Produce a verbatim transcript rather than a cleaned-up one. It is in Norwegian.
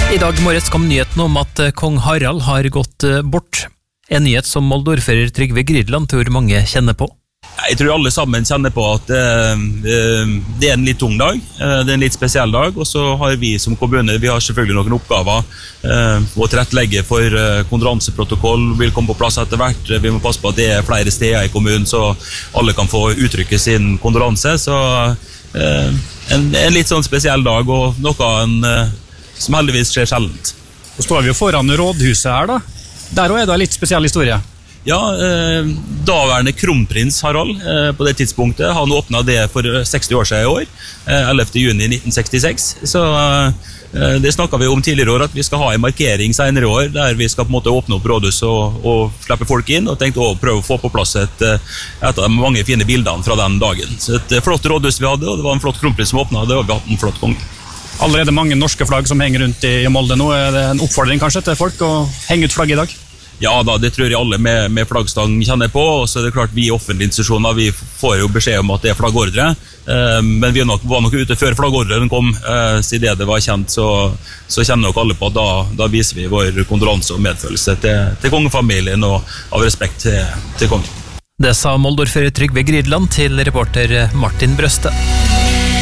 I dag morges kom nyheten om at kong Harald har gått bort. En nyhet som Molde-ordfører Trygve Gridland tror mange kjenner på. Jeg tror alle sammen kjenner på at uh, det er en litt tung dag, uh, det er en litt spesiell dag, og så har vi som kommune, vi har selvfølgelig noen oppgaver uh, å tilrettelegge for uh, kondolanseprotokoll, vil komme på plass etter hvert, vi må passe på at det er flere steder i kommunen, så alle kan få uttrykke sin kondolanse, så uh, en, en litt sånn spesiell dag, og noe en, uh, som heldigvis skjer sjeldent. Så står vi jo foran rådhuset her da, der også er det en litt spesiell historie. Ja, eh, daværende kronprins Harald eh, på det tidspunktet, han åpnet det for seksti år siden i år, eh, ellevte juni nitten sekstiseks, så eh, det snakket vi om tidligere år, at vi skal ha en markering senere i år, der vi skal på en måte åpne opp rådhus og, og slippe folk inn, og tenkte å prøve å få på plass et, et av de mange fine bildene fra den dagen. Så et flott rådhus vi hadde, og det var en flott kronprins som åpnet, og det var en flott konge. Allerede mange norske flagg som henger rundt i Molde nå, er det en oppfordring kanskje til folk å henge ut flagg i dag? Ja da, det tror jeg alle med, med flaggstang kjenner på, og så er det klart vi i offentlige institusjoner, vi får jo beskjed om at det er flaggordre, eh, men vi nok, var nok ute før flaggordren kom, eh, siden det var kjent, så, så kjenner nok alle på at da, da viser vi vår kondolanse og medfølelse til, til kongefamilien og av respekt til, til kongen. Det sa Molde-ordfører Trygve Gridland til reporter Martin Brøste.